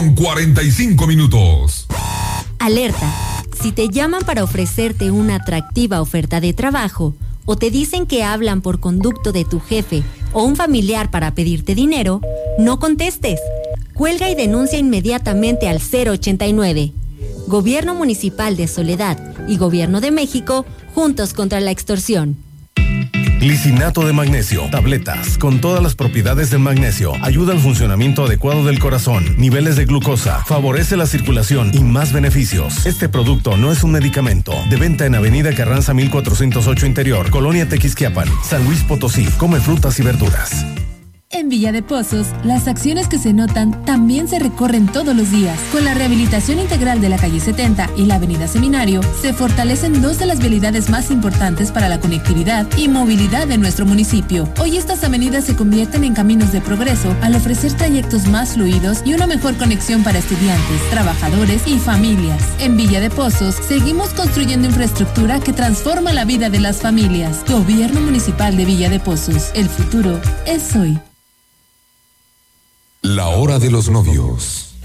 8:45. Alerta. Si te llaman para ofrecerte una atractiva oferta de trabajo o te dicen que hablan por conducto de tu jefe o un familiar para pedirte dinero, no contestes. Cuelga y denuncia inmediatamente al 089. Gobierno Municipal de Soledad y Gobierno de México, juntos contra la extorsión. Glicinato de magnesio, tabletas, con todas las propiedades del magnesio, ayuda al funcionamiento adecuado del corazón, niveles de glucosa, favorece la circulación y más beneficios. Este producto no es un medicamento. De venta en Avenida Carranza 1408 Interior, Colonia Tequisquiapan, San Luis Potosí. Come frutas y verduras. En Villa de Pozos, las acciones que se notan también se recorren todos los días. Con la rehabilitación integral de la calle 70 y la avenida Seminario, se fortalecen dos de las vialidades más importantes para la conectividad y movilidad de nuestro municipio. Hoy estas avenidas se convierten en caminos de progreso al ofrecer trayectos más fluidos y una mejor conexión para estudiantes, trabajadores y familias. En Villa de Pozos, seguimos construyendo infraestructura que transforma la vida de las familias. Gobierno Municipal de Villa de Pozos. El futuro es hoy. La hora de los novios.